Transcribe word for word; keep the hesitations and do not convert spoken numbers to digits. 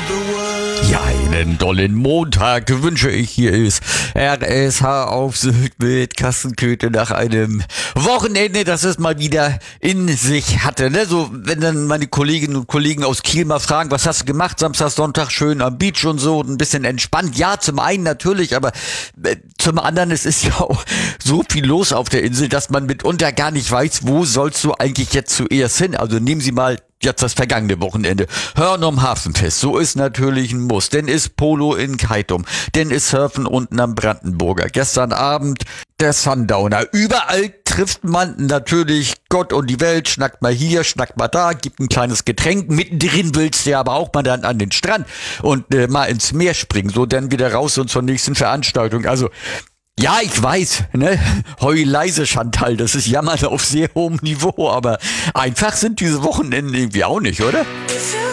Ja, einen dollen Montag wünsche ich. Hier ist R S H auf Sylt mit Kassenköte nach einem Wochenende, das es mal wieder in sich hatte. Ne? So, wenn dann meine Kolleginnen und Kollegen aus Kiel mal fragen, was hast du gemacht, Samstag, Sonntag, schön am Beach und so, und ein bisschen entspannt. Ja, zum einen natürlich, aber äh, zum anderen, es ist ja auch so viel los auf der Insel, dass man mitunter gar nicht weiß, wo sollst du eigentlich jetzt zuerst hin. Also nehmen Sie mal jetzt das vergangene Wochenende. Hörnum Hafenfest, so ist natürlich ein Muss. Denn ist Polo in Keitum, denn ist Surfen unten am Brandenburger. Gestern Abend der Sundowner. Überall trifft man natürlich Gott und die Welt, schnackt mal hier, schnackt mal da, gibt ein kleines Getränk. Mittendrin willst du ja aber auch mal dann an den Strand und äh, mal ins Meer springen. So dann wieder raus und zur nächsten Veranstaltung. Also ja, ich weiß, ne? Heu leise, Chantal, das ist Jammern auf sehr hohem Niveau, aber einfach sind diese Wochenenden irgendwie auch nicht, oder?